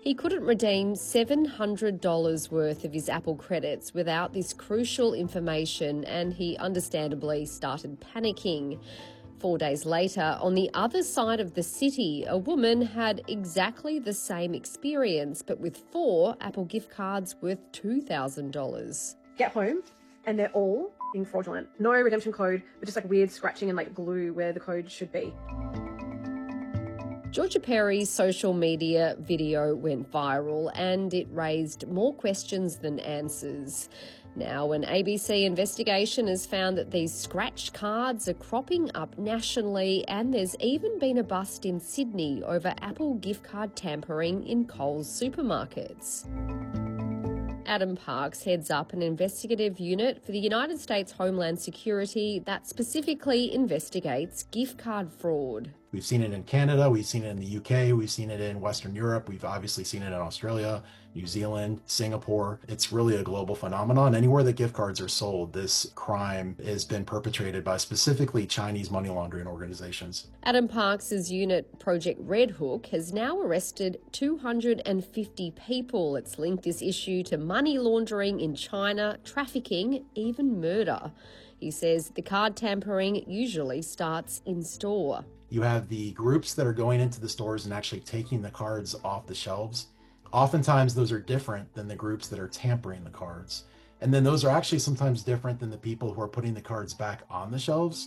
He couldn't redeem $700 worth of his Apple credits without this crucial information, and he understandably started panicking. 4 days later, on the other side of the city, a woman had exactly the same experience, but with 4 Apple gift cards worth $2,000. Get home, and they're all fraudulent. No redemption code, but just like weird scratching and like glue where the code should be. Georgia Perry's social media video went viral, and it raised more questions than answers. Now, an ABC investigation has found that these scratched cards are cropping up nationally, and there's even been a bust in Sydney over Apple gift card tampering in Coles supermarkets. Adam Parks heads up an investigative unit for the United States Homeland Security that specifically investigates gift card fraud. We've seen it in Canada, we've seen it in the UK, we've seen it in Western Europe, we've obviously seen it in Australia, New Zealand, Singapore. It's really a global phenomenon. Anywhere that gift cards are sold, this crime has been perpetrated by specifically Chinese money laundering organizations. Adam Parks' unit, Project Red Hook, has now arrested 250 people. It's linked this issue to money laundering in China, trafficking, even murder. He says the card tampering usually starts in store. You have the groups that are going into the stores and actually taking the cards off the shelves. Oftentimes those are different than the groups that are tampering the cards. And then those are actually sometimes different than the people who are putting the cards back on the shelves.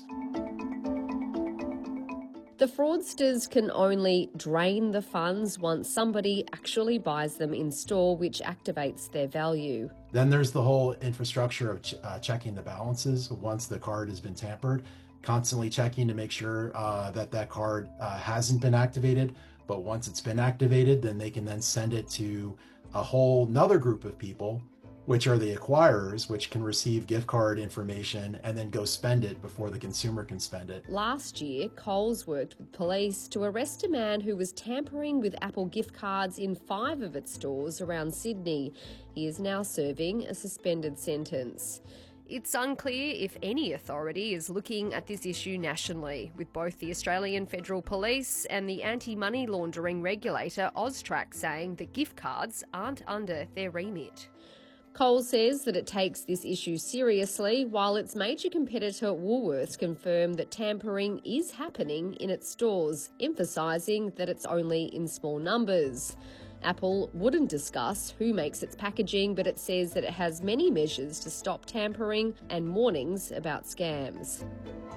The fraudsters can only drain the funds once somebody actually buys them in store, which activates their value. Then there's the whole infrastructure of checking the balances once the card has been tampered, constantly checking to make sure that card hasn't been activated. But once it's been activated, then they can then send it to a whole nother group of people, which are the acquirers, which can receive gift card information and then go spend it before the consumer can spend it. Last year, Coles worked with police to arrest a man who was tampering with Apple gift cards in 5 of its stores around Sydney. He is now serving a suspended sentence. It's unclear if any authority is looking at this issue nationally, with both the Australian Federal Police and the anti-money laundering regulator AUSTRAC saying that gift cards aren't under their remit. Coles says that it takes this issue seriously, while its major competitor Woolworths confirmed that tampering is happening in its stores, emphasising that it's only in small numbers. Apple wouldn't discuss who makes its packaging, but it says that it has many measures to stop tampering and warnings about scams.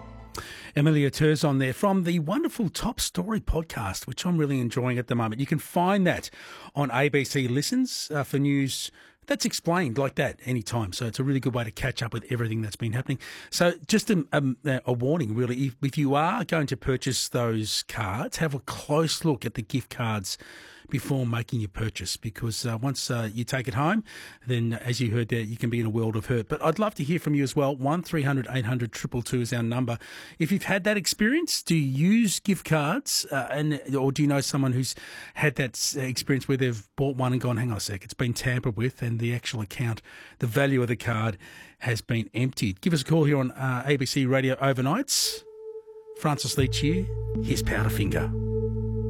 Amelia Turzon there from the wonderful Top Story podcast, which I'm really enjoying at the moment. You can find that on ABC Listens for news that's explained like that anytime. So it's a really good way to catch up with everything that's been happening. So just a warning, really, if you are going to purchase those cards, have a close look at the gift cards before making your purchase, because once you take it home, then as you heard there, you can be in a world of hurt. But I'd love to hear from you as well. 1300 800 222 is our number. If you've had that experience, do you use gift cards or do you know someone who's had that experience where they've bought one and gone, hang on a sec, it's been tampered with and the actual account, the value of the card has been emptied? Give us a call here on ABC Radio Overnights. Francis Leach here. Here's Powderfinger.